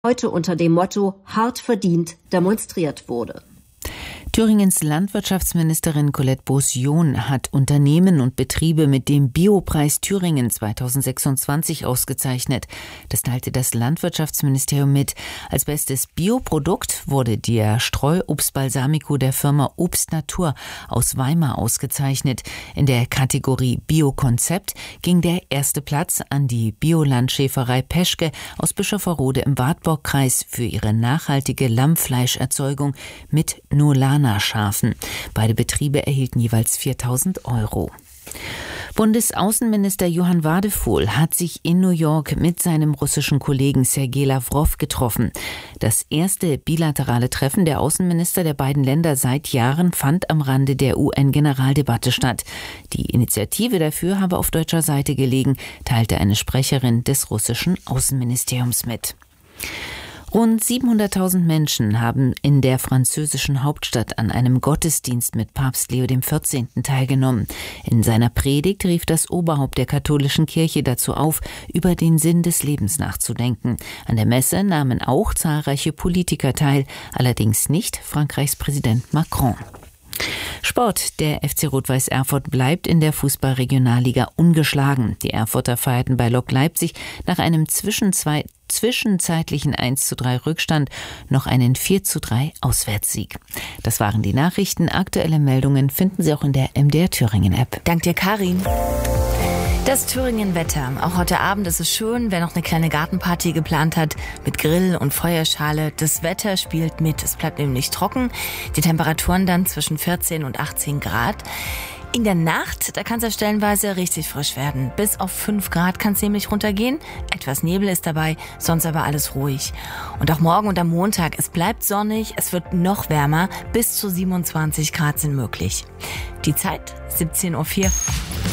heute unter dem Motto „Hart verdient“ demonstriert wurde. Thüringens Landwirtschaftsministerin Colette Beaussion hat Unternehmen und Betriebe mit dem Biopreis Thüringen 2026 ausgezeichnet. Das teilte das Landwirtschaftsministerium mit. Als bestes Bioprodukt wurde der Streuobst Balsamico der Firma Obst Natur aus Weimar ausgezeichnet. In der Kategorie Biokonzept ging der erste Platz an die Biolandschäferei Peschke aus Bischofferode im Wartburgkreis für ihre nachhaltige Lammfleischerzeugung mit Nolana-Schafen. Beide Betriebe erhielten jeweils 4.000 €. Bundesaußenminister Johann Wadephol hat sich in New York mit seinem russischen Kollegen Sergei Lawrow getroffen. Das erste bilaterale Treffen der Außenminister der beiden Länder seit Jahren fand am Rande der UN-Generaldebatte statt. Die Initiative dafür habe auf deutscher Seite gelegen, teilte eine Sprecherin des russischen Außenministeriums mit. Rund 700.000 Menschen haben in der französischen Hauptstadt an einem Gottesdienst mit Papst Leo XIV. Teilgenommen. In seiner Predigt rief das Oberhaupt der katholischen Kirche dazu auf, über den Sinn des Lebens nachzudenken. An der Messe nahmen auch zahlreiche Politiker teil, allerdings nicht Frankreichs Präsident Macron. Sport. Der FC Rot-Weiß Erfurt bleibt in der Fußball-Regionalliga ungeschlagen. Die Erfurter feierten bei Lok Leipzig nach einem zwischenzeitlichen 1:3 Rückstand noch einen 4:3 Auswärtssieg. Das waren die Nachrichten. Aktuelle Meldungen finden Sie auch in der MDR Thüringen App. Dank dir, Karin. Das Thüringen-Wetter. Auch heute Abend ist es schön, wer noch eine kleine Gartenparty geplant hat mit Grill und Feuerschale. Das Wetter spielt mit. Es bleibt nämlich trocken. Die Temperaturen dann zwischen 14 und 18 Grad. In der Nacht, da kann es ja stellenweise richtig frisch werden. Bis auf 5 Grad kann es nämlich runtergehen. Etwas Nebel ist dabei, sonst aber alles ruhig. Und auch morgen und am Montag, es bleibt sonnig, es wird noch wärmer. Bis zu 27 Grad sind möglich. Die Zeit 17:04 Uhr.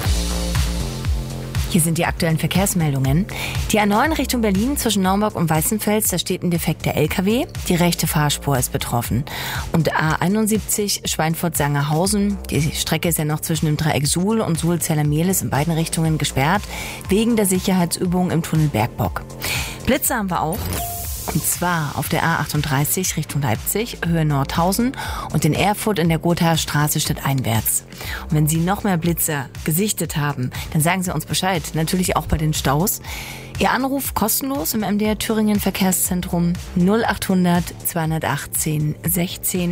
Hier sind die aktuellen Verkehrsmeldungen. Die A9 Richtung Berlin zwischen Naumburg und Weißenfels, da steht ein defekter LKW. Die rechte Fahrspur ist betroffen. Und A71 Schweinfurt-Sangerhausen. Die Strecke ist ja noch zwischen dem Dreieck Suhl und Suhl-Zellermehlis in beiden Richtungen gesperrt, wegen der Sicherheitsübung im Tunnel Bergbock. Blitze haben wir auch. Und zwar auf der A38 Richtung Leipzig, Höhe Nordhausen und in Erfurt in der Gothaer Straße stadteinwärts. Und wenn Sie noch mehr Blitze gesichtet haben, dann sagen Sie uns Bescheid. Natürlich auch bei den Staus. Ihr Anruf kostenlos im MDR Thüringen Verkehrszentrum 0800 218 16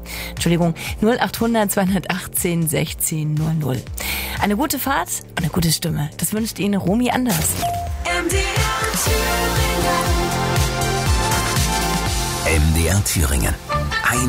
0800 218 16 00. Eine gute Fahrt und eine gute Stimme. Das wünscht Ihnen Romy Anders. MDR Thüringen.